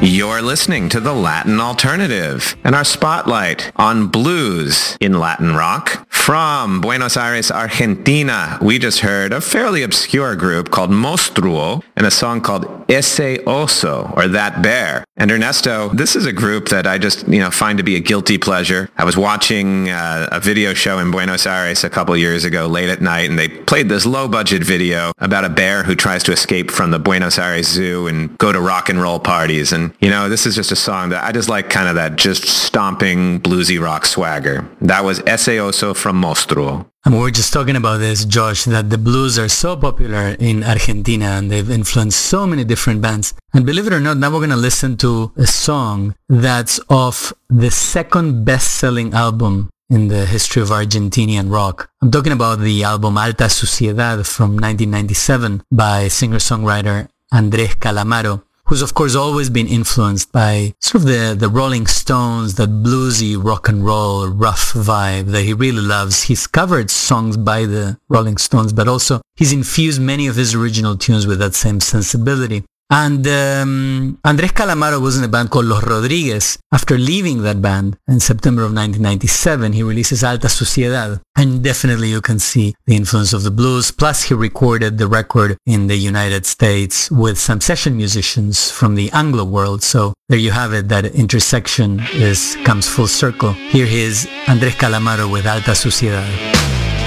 You're listening to The Latin Alternative and our spotlight on blues in Latin rock. From Buenos Aires, Argentina, we just heard a fairly obscure group called Monstruo and a song called Ese Oso, or That Bear. And Ernesto, this is a group that I just, find to be a guilty pleasure. I was watching a video show in Buenos Aires a couple years ago late at night, and they played this low-budget video about a bear who tries to escape from the Buenos Aires Zoo and go to rock and roll parties. And, this is just a song that I just like, kind of that just stomping bluesy rock swagger. That was Ese Oso from Monstruo. And we were just talking about this, Josh, that the blues are so popular in Argentina and they've influenced so many different bands. And believe it or not, now we're going to listen to a song that's off the second best-selling album in the history of Argentinian rock. I'm talking about the album Alta Suciedad from 1997 by singer-songwriter Andrés Calamaro, who's of course always been influenced by sort of the Rolling Stones, that bluesy rock and roll rough vibe that he really loves. He's covered songs by the Rolling Stones, but also he's infused many of his original tunes with that same sensibility. And Andrés Calamaro was in a band called Los Rodríguez. After leaving that band in September of 1997, he releases Alta Suciedad. And definitely you can see the influence of the blues. Plus he recorded the record in the United States with some session musicians from the Anglo world. So there you have it, that intersection comes full circle. Here he is, Andrés Calamaro with Alta Suciedad.